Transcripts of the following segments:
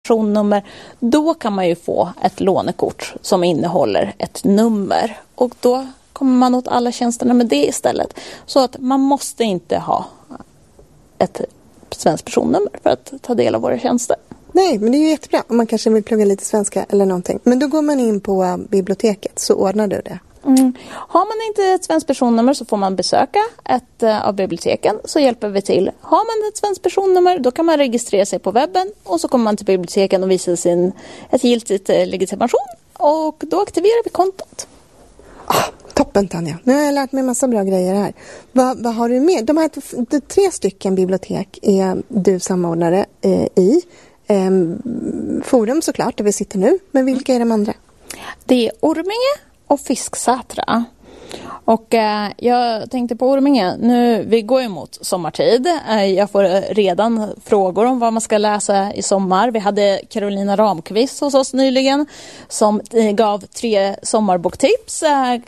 personnummer, då kan man ju få ett lånekort som innehåller ett nummer. Och då kommer man åt alla tjänsterna med det istället. Så att man måste inte ha ett svenskt personnummer för att ta del av våra tjänster. Nej, men det är ju jättebra om man kanske vill plugga lite svenska eller någonting. Men då går man in på biblioteket så ordnar du det. Har man inte ett svenskt personnummer så får man besöka ett av biblioteken, så hjälper vi till. Har man ett svenskt personnummer, då kan man registrera sig på webben och så kommer man till biblioteken och visar ett giltigt legitimation och då aktiverar vi kontot. Toppen, Tanja. Nu har jag lärt mig massa bra grejer här. Vad har du med? De här 3 stycken bibliotek är du samordnare i. Forum såklart, där vi sitter nu. Men vilka är de andra? Det är Orminge och Fisksätra. Och jag tänkte på Orminge, vi går ju mot sommartid. Jag får redan frågor om vad man ska läsa i sommar. Vi hade Carolina Ramqvist hos oss nyligen som gav 3 sommarboktips.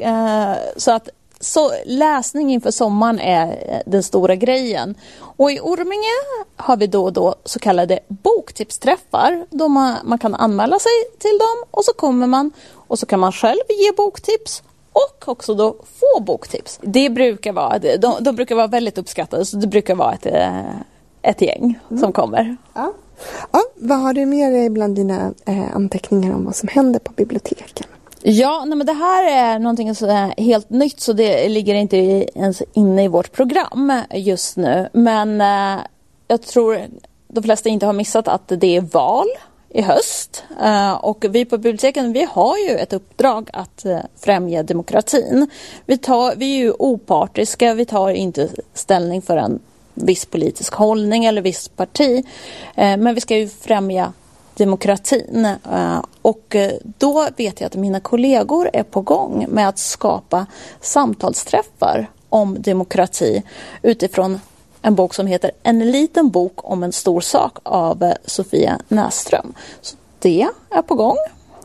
Så läsning inför sommaren är den stora grejen. Och i Orminge har vi då och då så kallade boktipsträffar. Då man kan anmäla sig till dem och så kommer man och så kan man själv ge boktips och också då få boktips. Det brukar vara, de brukar vara väldigt uppskattade, så det brukar vara ett gäng som kommer. Ja, vad har du med dig bland dina anteckningar om vad som händer på biblioteken? Ja, men det här är någonting som är helt nytt, så det ligger inte ens inne i vårt program just nu. Men jag tror de flesta inte har missat att det är val i höst. Och vi på biblioteken, vi har ju ett uppdrag att främja demokratin. Vi är ju opartiska, vi tar inte ställning för en viss politisk hållning eller viss parti. Men vi ska ju främja demokratin. Och då vet jag att mina kollegor är på gång med att skapa samtalsträffar om demokrati utifrån en bok som heter En liten bok om en stor sak av Sofia Näsström. Så det är på gång.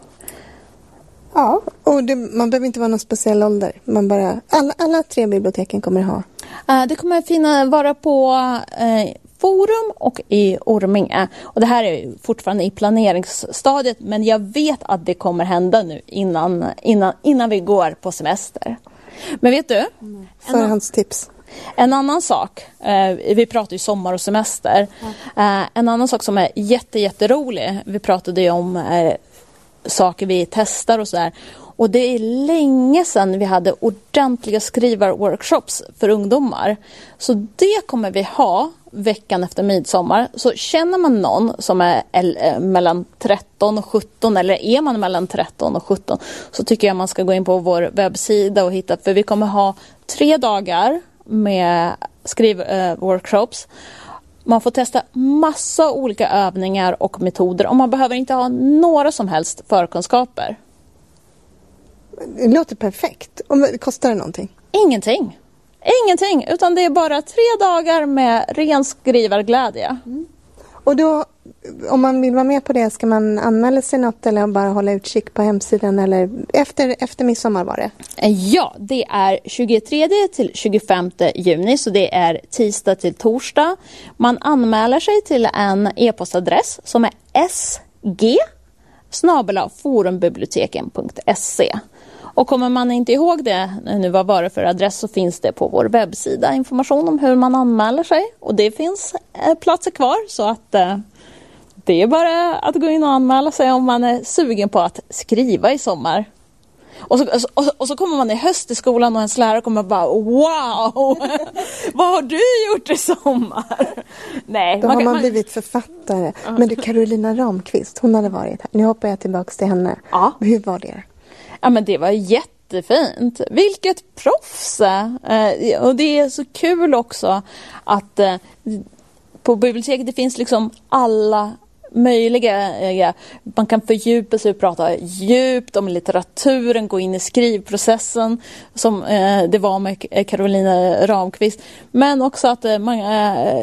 Ja, och man behöver inte vara någon speciell ålder. Man bara, alla 3 biblioteken kommer ha. Det kommer vara på Forum och i Orminge. Och det här är fortfarande i planeringsstadiet, men jag vet att det kommer hända nu innan vi går på semester. Men vet du? Förhandstips. En annan sak, vi pratar ju sommar och semester. En annan sak som är jätterolig, vi pratade ju om saker vi testar och sådär. Och det är länge sedan vi hade ordentliga skrivarworkshops för ungdomar. Så det kommer vi ha veckan efter midsommar. Så känner man någon som är mellan 13 och 17 eller är man mellan 13 och 17, så tycker jag man ska gå in på vår webbsida och hitta. För vi kommer ha 3 dagar med skrivworkshops. Man får testa massa olika övningar och metoder och man behöver inte ha några som helst förkunskaper. Det låter perfekt. Kostar det någonting? Ingenting, utan det är bara 3 dagar med ren skrivarglädje. Och då, om man vill vara med på det, ska man anmäla sig något eller bara hålla utkik på hemsidan eller efter midsommar var det? Ja, det är 23 till 25 juni, så det är tisdag till torsdag. Man anmäler sig till en e-postadress som är sg@forumbiblioteken.se. Och kommer man inte ihåg det nu, vad var det för adress, så finns det på vår webbsida information om hur man anmäler sig. Och det finns platser kvar, så att det är bara att gå in och anmäla sig om man är sugen på att skriva i sommar. Och så kommer man i höst i skolan och ens lärare kommer bara, wow, vad har du gjort i sommar? Nej, då har man blivit författare. Men du, Carolina Ramqvist, hon hade varit här. Nu hoppar jag tillbaka till henne. Ja. Hur var det? Ja, men det var jättefint. Vilket proffs! Och det är så kul också att på biblioteket det finns liksom alla möjliga. Man kan fördjupa sig och prata djupt om litteraturen, gå in i skrivprocessen som det var med Carolina Ramqvist. Men också att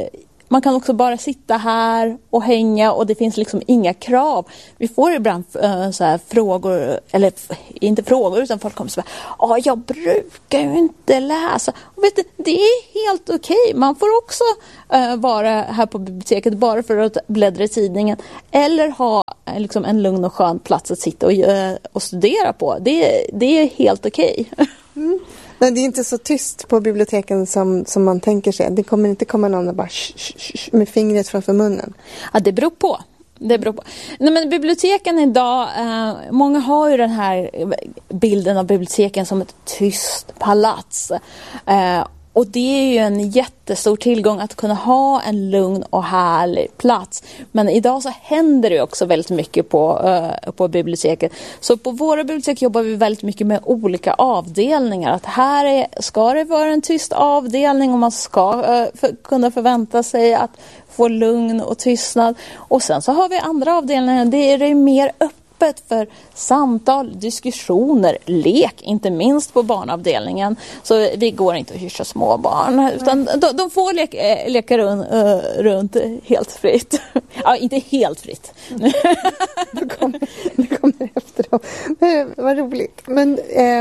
man kan också bara sitta här och hänga och det finns liksom inga krav. Vi får ibland så här frågor, eller inte frågor utan folk kommer så här, jag brukar ju inte läsa. Och vet du, det är helt okej. Man får också vara här på biblioteket bara för att bläddra i tidningen eller ha liksom en lugn och skön plats att sitta och studera på. Det är helt okej. Mm. Nej, det är inte så tyst på biblioteken som man tänker sig. Det kommer inte komma någon och bara med fingret framför munnen. Ja, det beror på. Nej, men biblioteken idag, många har ju den här bilden av biblioteken som ett tyst palats. Och det är ju en jättestor tillgång att kunna ha en lugn och härlig plats. Men idag så händer det också väldigt mycket på biblioteket. Så på våra bibliotek jobbar vi väldigt mycket med olika avdelningar. Att här ska det vara en tyst avdelning och man ska kunna förvänta sig att få lugn och tystnad. Och sen så har vi andra avdelningar. Det är mer öppet för samtal, diskussioner, lek, inte minst på barnavdelningen. Så vi går inte att hyscha små barn, utan de får leka runt helt fritt. Ja, inte helt fritt. Det kommer efter dem. Vad roligt. Men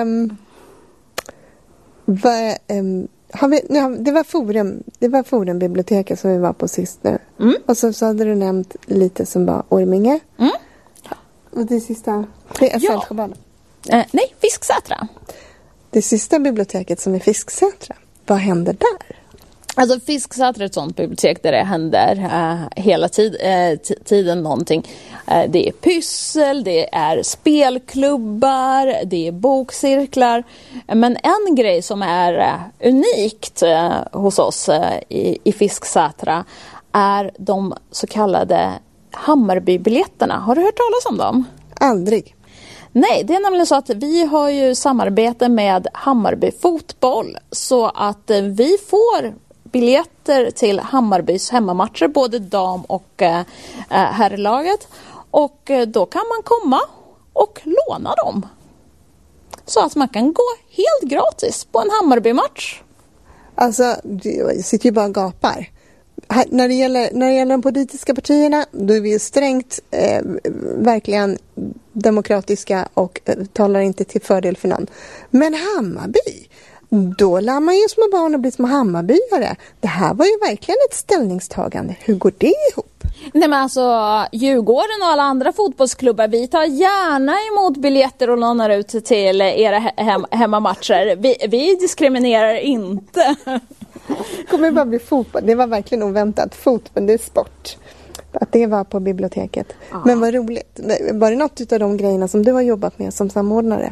det var Forumbiblioteket som vi var på sist nu. Mm. Och så hade du nämnt lite som var Orminge. Mm. Och det sista, det är Fältsjöbanan. Nej, Fisksätra. Det sista biblioteket som är Fisksätra. Vad händer där? Alltså Fisksätra är ett sånt bibliotek där det händer hela tiden någonting. Det är pyssel, det är spelklubbar, det är bokcirklar. Men en grej som är unikt hos oss i Fisksätra är de så kallade Hammarbybiljetterna. Har du hört talas om dem? Aldrig. Nej, det är nämligen så att vi har ju samarbete med Hammarby fotboll så att vi får biljetter till Hammarbys hemmamatcher, både dam- och herrlaget. Och då kan man komma och låna dem. Så att man kan gå helt gratis på en Hammarby-match. Alltså, jag sitter ju bara och gapar. När det gäller de politiska partierna, då är vi strängt verkligen demokratiska och talar inte till fördel för någon. Men Hammarby, då lär man ju små barn och bli små Hammarbyare. Det här var ju verkligen ett ställningstagande. Hur går det ihop? Nej, men alltså Djurgården och alla andra fotbollsklubbar, vi tar gärna emot biljetter och lånar ut till era hemmamatcher. Vi diskriminerar inte. Kommer bara bli fotboll. Det var verkligen oväntat. Fotboll, det är sport. Att det var på biblioteket. Ja. Men vad roligt. Var det något av de grejerna som du har jobbat med som samordnare?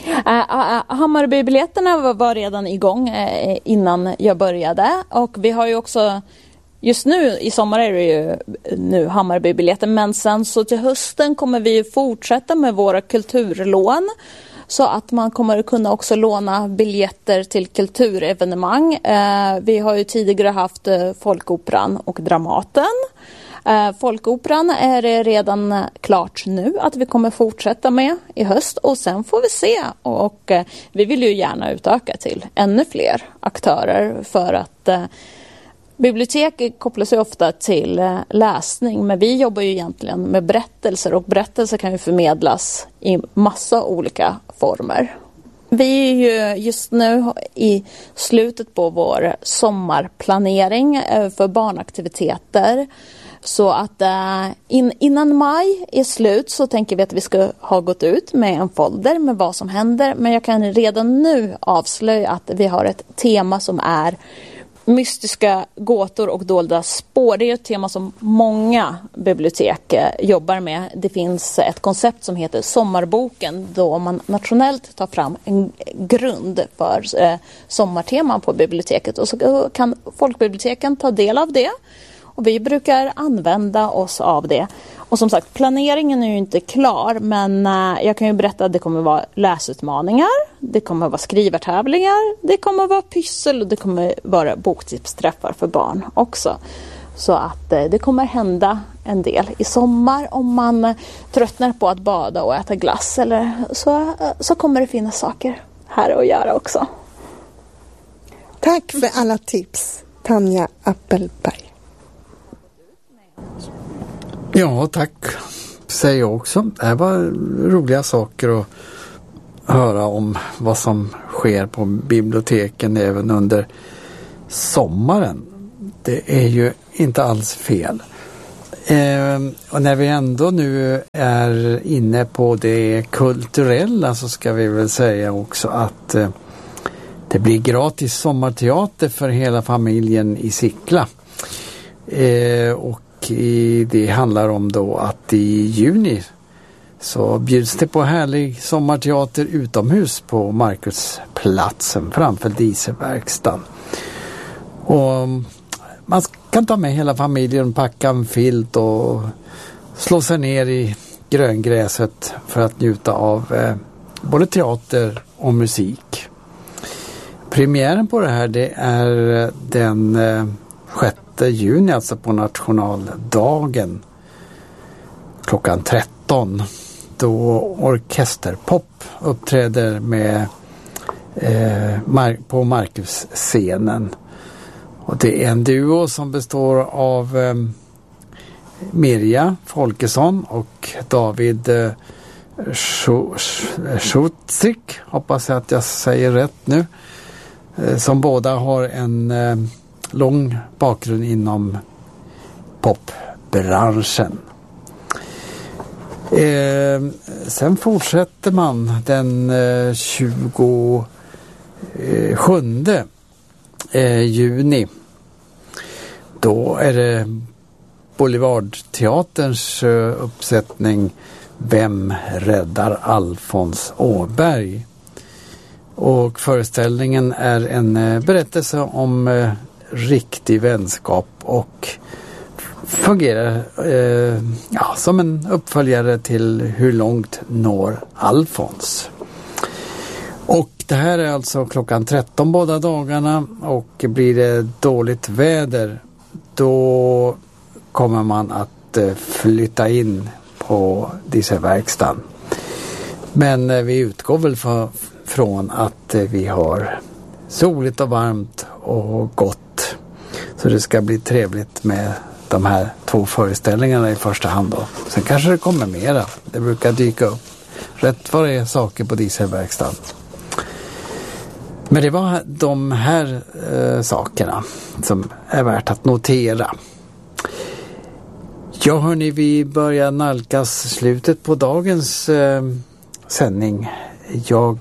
Hammarbybiljetterna var redan igång innan jag började. Och vi har ju också, just nu i sommar är det ju nu Hammarbybiljetter. Men sen så till hösten kommer vi fortsätta med våra kulturlån. Så att man kommer kunna också låna biljetter till kulturevenemang. Vi har ju tidigare haft Folkoperan och Dramaten. Folkoperan är det redan klart nu att vi kommer fortsätta med i höst. Och sen får vi se. Och vi vill ju gärna utöka till ännu fler aktörer för att bibliotek kopplas ju ofta till läsning, men vi jobbar ju egentligen med berättelser och berättelser kan ju förmedlas i massa olika former. Vi är ju just nu i slutet på vår sommarplanering för barnaktiviteter. Så att innan maj är slut så tänker vi att vi ska ha gått ut med en folder med vad som händer. Men jag kan redan nu avslöja att vi har ett tema som är mystiska gåtor och dolda spår. Det är ett tema som många bibliotek jobbar med. Det finns ett koncept som heter Sommarboken då man nationellt tar fram en grund för sommarteman på biblioteket. Och så kan folkbiblioteken ta del av det. Och vi brukar använda oss av det. Och som sagt, planeringen är ju inte klar, men jag kan ju berätta att det kommer vara läsutmaningar, det kommer vara skrivartävlingar, det kommer vara pyssel och det kommer vara boktipsträffar för barn också. Så att det kommer hända en del i sommar om man tröttnar på att bada och äta glass. Eller så kommer det finnas saker här att göra också. Tack för alla tips, Tanja Appelberg. Ja, tack säger jag också. Det här var roliga saker att höra om vad som sker på biblioteken även under sommaren. Det är ju inte alls fel. Och när vi ändå nu är inne på det kulturella så ska vi väl säga också att det blir gratis sommarteater för hela familjen i Sickla. Och det handlar om då att i juni så bjuds det på härlig sommarteater utomhus på Markusplatsen framför dieselverkstan. Och man kan ta med hela familjen, packa en filt och slå sig ner i gröngräset för att njuta av både teater och musik. Premiären på det här det är den 6 juni, alltså på nationaldagen klockan 13. Då orkesterpop uppträder med på Markusscenen. Och det är en duo som består av Mirja Folkesson och David Schutzik, hoppas jag att jag säger rätt nu, som båda har en lång bakgrund inom popbranschen. Sen fortsätter man den 27 juni. Då är det Boulevardteaterns uppsättning Vem räddar Alfons Åberg? Och föreställningen är en berättelse om riktig vänskap och fungerar som en uppföljare till Hur långt når Alfons? Och det här är alltså klockan 13 båda dagarna, och blir det dåligt väder då kommer man att flytta in på dieselverkstan. Men vi utgår väl från att vi har soligt och varmt och gott. Så det ska bli trevligt med de här 2 föreställningarna i första hand då. Sen kanske det kommer mera. Det brukar dyka upp rätt vad det är saker på dieselverkstan. Men det var de här sakerna som är värt att notera. Ja hörni, vi börjar nalkas slutet på dagens sändning. Jag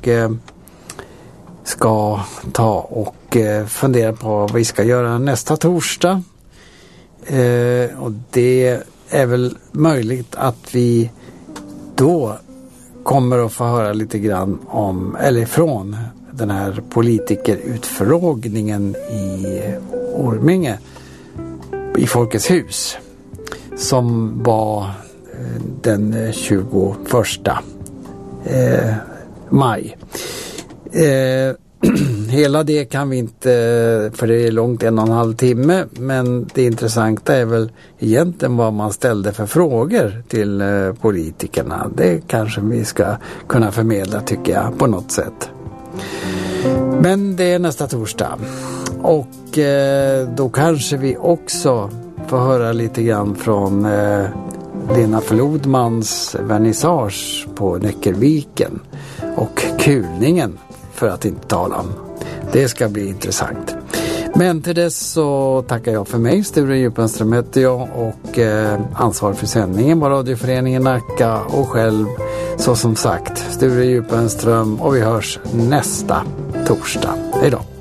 ska ta och fundera på vad vi ska göra nästa torsdag. Och det är väl möjligt att vi då kommer att få höra lite grann om, eller från den här politikerutfrågningen i Orminge i Folkets hus som var den 21 maj. Hela det kan vi inte, för det är långt 1,5 timme, men det intressanta är väl egentligen vad man ställde för frågor till politikerna. Det kanske vi ska kunna förmedla, tycker jag, på något sätt. Men det är nästa torsdag, och då kanske vi också får höra lite grann från Lena Flodmans vernissage på Näckerviken och kulningen, för att inte tala om. Det ska bli intressant. Men till dess så tackar jag för mig. Sture Djupenström heter jag och ansvarig för sändningen var Radioföreningen Nacka, och själv så som sagt Sture Djupenström, och vi hörs nästa torsdag. Hej då!